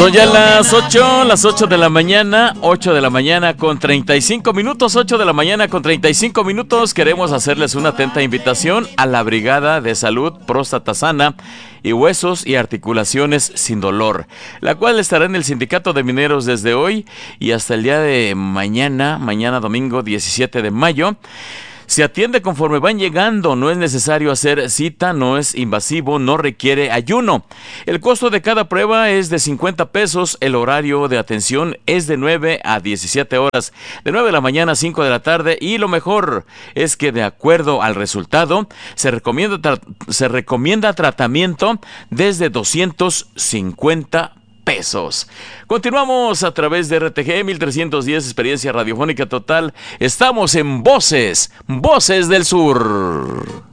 Son ya las 8 de la mañana, 8 de la mañana con 35 minutos, 8 de la mañana con 35 minutos. Queremos hacerles una atenta invitación a la Brigada de Salud Próstata Sana y Huesos y Articulaciones Sin Dolor, la cual estará en el Sindicato de Mineros desde hoy y hasta el día de mañana domingo 17 de mayo. Se atiende conforme van llegando, no es necesario hacer cita, no es invasivo, no requiere ayuno. El costo de cada prueba es de 50 pesos, el horario de atención es de 9 a 17 horas, de 9 de la mañana a 5 de la tarde, y lo mejor es que de acuerdo al resultado se recomienda tratamiento desde 250 pesos. Continuamos a través de RTG 1310, experiencia radiofónica total. Estamos en Voces del Sur.